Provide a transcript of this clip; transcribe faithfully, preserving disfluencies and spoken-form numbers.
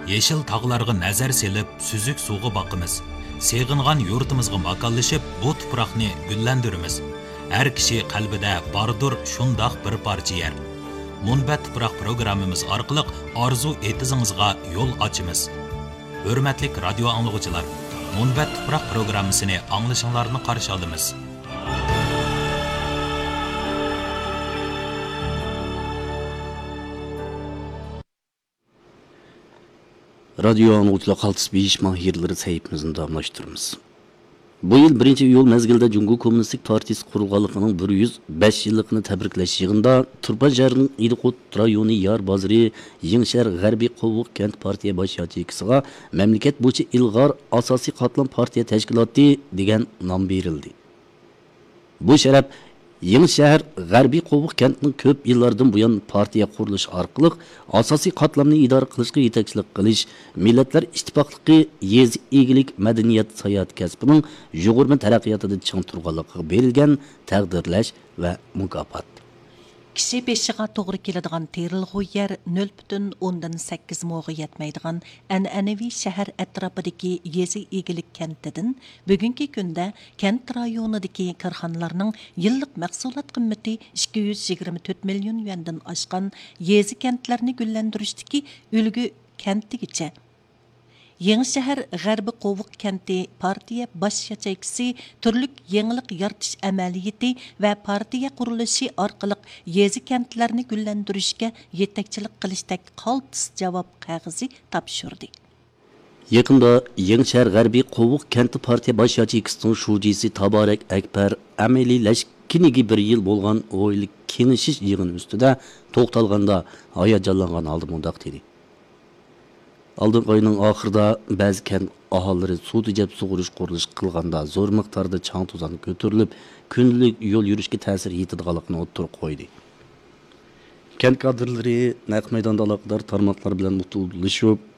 Yeşil tağlarga nazar selip, süzük suğu bakımız. Seğingan yurtimizga makallaşıp, bu tuproqni güllendirimiz. Her kişi qalbida bardur şundaq bir parça yer. Munbat tuproq programmamiz orqali arzu etizingizga yo'l ochimiz. Hurmatli radio anglag'uchilar, Munbat tuproq programmasini anglashinglarni qarshi olamiz. Radyo anglag'uchilar qaltis beyish mahirlari saytimizni davomlashtiramiz. Bu yil birinchi iyul mezgilida Jungo Kommunistik Partiyasi qurilganligining bir yuz besh yilligini tabriklash yig'inida Turpan shahrining Idiqut rayoni Yar bozori Yengshar G'arbiy Qovuq kent partiya bosh yachikisiga mamlakat bo'yicha ilg'or asosiy qatlam partiya tashkiloti degan nom berildi. Bu sharaf Yengshar G'arbiy Qovuq kentning ko'p yillardan buyon partiya qurilishi orqali asosiy qatlamni idora qilishga yetakchilik qilish, Millatlar Ittifoqligi yezi egilik madaniyat sayohat kasbining yug'urma taraqqiyotida ching turganligiga berilgan taqdirlash va mukofot. Kishi beshiga to'g'ri keladigan terilg'u yer nol butun o'ndan sakkiz mo'ga yetmaydigan an'anaviy shahar atrofidagi yezi egilik kentidan bugungi kunda kent rayonidagi korxonalarning yillik mahsulot qimmati ikki yuz yigirma to'rt million yuandan oshgan yezi kentlarni gullantirishdagi ulgu kentigacha Yengshahar G'arbi Qovuq kenti partiya bosh yachaychisi turlik yangilik yaratish amaliyati va partiya qurilishi orqali yezi kentlarni gullantirishga yetakchilik qilishdek qaltis javob qog'ozi topshirdi. Yaqinda Yengshahar G'arbiy Qovuq kenti partiya bosh yachaychisining shujisi Tabarak Akbar amaliylashtiniga bir yil bo'lgan o'ylik kenishish yig'ini ustida to'xtalganda hayajonlangan oldi mundaq dedi. Aldın ayının ahırda bazı kent ahalları su tejep sug'urish qurilish qilganda zo'r miqdorda chang tuzan ko'tarilib, kunlik yo'l yurishga ta'sir etadiganligini o'ttirib qo'ydi. Kent kadrlari naq maydonda aloqador tarmoqlar bilan mutlulashib,